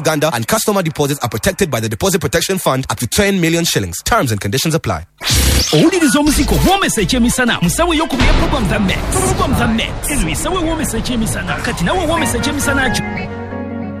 Uganda, and customer deposits are protected by the Deposit Protection Fund up to 10 million shillings. Terms and conditions apply.